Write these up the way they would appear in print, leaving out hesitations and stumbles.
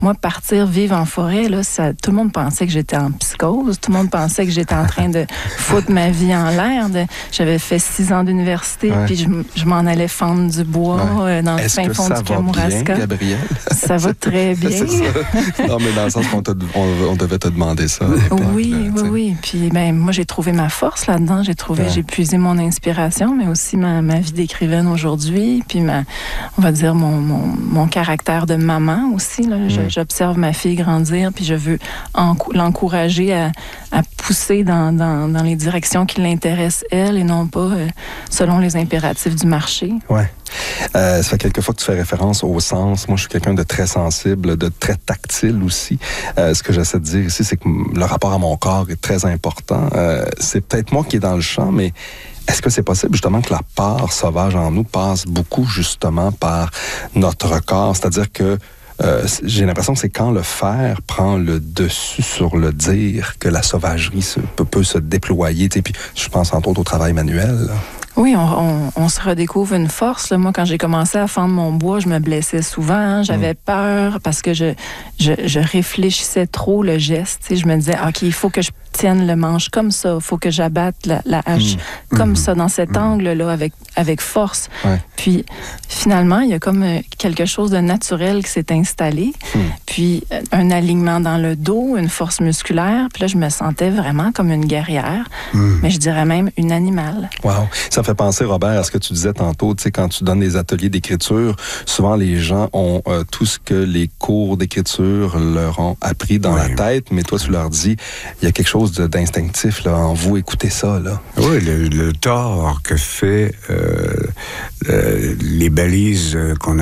moi, partir vivre en forêt, là, tout le monde pensait que j'étais en psychose. Tout le monde pensait que j'étais en train de foutre ma vie en l'air. J'avais fait 6 ans d'université, puis je m'en allais fendre du bois dans le fin fond du Kamouraska. Est-ce que ça va bien, Gabrielle? Ça va très bien. C'est ça. Non, mais dans le sens qu'on devait te demander ça. Oui. Puis, moi, j'ai trouvé ma force là-dedans. J'ai puisé mon inspiration, mais aussi ma vie d'écrivaine aujourd'hui. Puis, on va dire, mon caractère de maman aussi. Là. J'observe ma fille grandir, puis je veux l'encourager à pousser dans les directions qui l'intéressent, elle, et non pas selon les impératifs du marché. Oui. Ça fait quelques fois que tu fais référence au sens. Moi, je suis quelqu'un de très sensible, de très tactile aussi. Ce que j'essaie de dire ici, c'est que le rapport à mon corps est très important. C'est peut-être moi qui est dans le champ, mais est-ce que c'est possible justement que la part sauvage en nous passe beaucoup justement par notre corps? C'est-à-dire que j'ai l'impression que c'est quand le faire prend le dessus sur le dire que la sauvagerie peut se déployer. Puis je pense entre autres au travail manuel. Là. Oui, on se redécouvre une force. Là. Moi, quand j'ai commencé à fendre mon bois, je me blessais souvent. Hein. J'avais peur parce que je réfléchissais trop le geste. Je me disais, OK, il faut que je tienne le manche comme ça. Il faut que j'abatte la hache comme ça, dans cet angle-là, avec force. Ouais. Puis, finalement, il y a comme quelque chose de naturel qui s'est installé. Puis, un alignement dans le dos, une force musculaire. Puis là, je me sentais vraiment comme une guerrière. Mais je dirais même une animale. Wow! Ça me fait penser, Robert, à ce que tu disais tantôt. Tu sais, quand tu donnes des ateliers d'écriture, souvent les gens ont tout ce que les cours d'écriture leur ont appris dans la tête, mais toi, tu leur dis, il y a quelque chose d'instinctif là, en vous. Écoutez ça. Là. Oui, le tort que fait les balises qu'on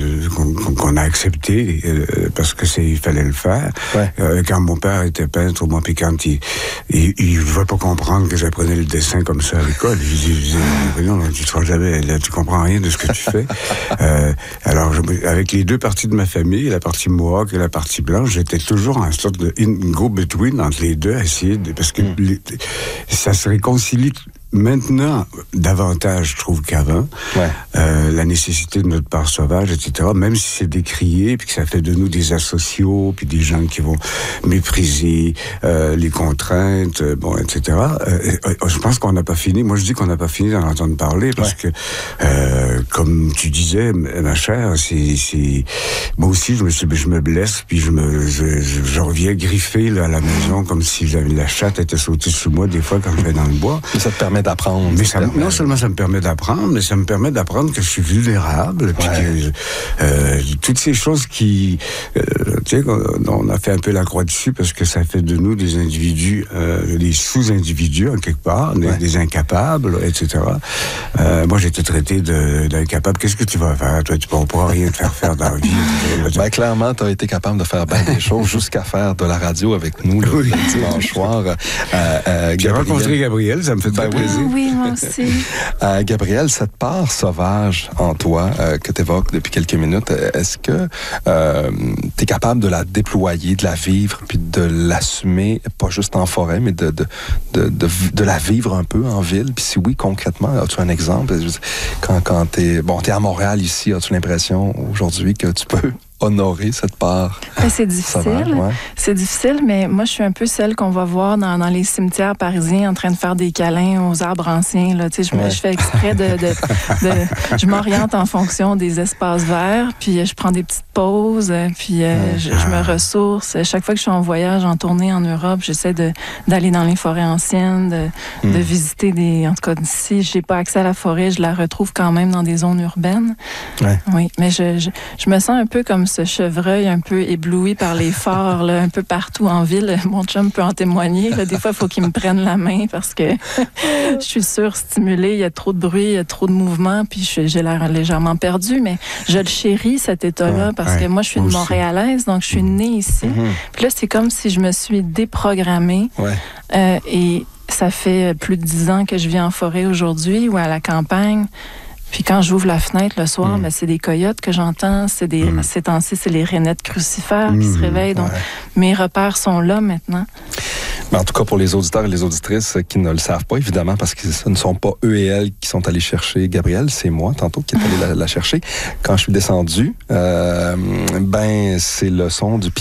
a acceptées parce que il fallait le faire. Ouais. Quand mon père était peintre, moi, puis quand il ne veut pas comprendre que j'apprenais le dessin comme ça à l'école, je disais, non, tu ne seras jamais, là, tu comprends rien de ce que tu fais. Alors, avec les deux parties de ma famille, la partie mohawk et la partie blanche, j'étais toujours en sorte de go-between entre les deux, à essayer parce que ça se réconcilie maintenant davantage, je trouve, qu'avant. Ouais. La nécessité de notre part sauvage, etc., même si c'est décrié, puis que ça fait de nous des asociaux, puis des gens qui vont mépriser les contraintes, etc., je pense qu'on n'a pas fini. Moi, je dis qu'on n'a pas fini d'en entendre parler, parce que, comme tu disais, ma chère, moi aussi, je me blesse, puis je reviens griffer là, à la maison, comme si la chatte était sautée sous moi, des fois, quand je vais dans le bois. Mais ça te permet d'apprendre. Mais non seulement ça me permet d'apprendre, mais ça me permet d'apprendre que je suis vulnérable, puis que toutes ces choses qui, tu sais, on a fait un peu la croix dessus parce que ça fait de nous des individus, des sous-individus en quelque part, des incapables, etc. Moi, j'ai été traité d'incapable. Qu'est-ce que tu vas faire? Toi, tu ne pourras rien te faire dans la vie. Clairement, tu as été capable de faire bien des choses jusqu'à faire de la radio avec nous le dimanche soir. J'ai rencontré Gabrielle, ça me fait très plaisir. Oui, moi aussi. Gabrielle, cette part sauvage en toi que tu évoques depuis quelques minutes, est-ce que tu es capable de la déployer, de la vivre, puis de l'assumer, pas juste en forêt, mais de la vivre un peu en ville? Puis si oui, concrètement, as-tu un exemple? Quand t'es à Montréal ici, as-tu l'impression aujourd'hui que tu peux honorer cette part? C'est difficile. C'est difficile, mais moi, je suis un peu celle qu'on va voir dans les cimetières parisiens en train de faire des câlins aux arbres anciens. Là. Tu sais, je fais exprès je m'oriente en fonction des espaces verts, puis je prends des petites pauses, puis je me ressource. Chaque fois que je suis en voyage, en tournée en Europe, j'essaie d'aller dans les forêts anciennes, de visiter des... En tout cas, si je n'ai pas accès à la forêt, je la retrouve quand même dans des zones urbaines. Ouais. Oui, mais je me sens un peu comme ce chevreuil un peu ébloui par les phares, là, un peu partout en ville. Mon chum peut en témoigner. Là, des fois, il faut qu'il me prenne la main parce que je suis surstimulée. Il y a trop de bruit, il y a trop de mouvement, puis j'ai l'air légèrement perdue. Mais je le chéris, cet état-là, parce que moi, je suis une Montréalaise, donc je suis née ici. Puis là, c'est comme si je me suis déprogrammée. Et ça fait plus de 10 ans que je vis en forêt aujourd'hui ou à la campagne. Puis quand j'ouvre la fenêtre le soir, c'est des coyotes que j'entends. Ces temps-ci, c'est les rainettes crucifères qui se réveillent. Donc, mes repères sont là maintenant. Mais en tout cas, pour les auditeurs et les auditrices qui ne le savent pas, évidemment, parce que ce ne sont pas eux et elles qui sont allés chercher Gabrielle, c'est moi, tantôt, qui est allé la chercher. Quand je suis descendu, c'est le son du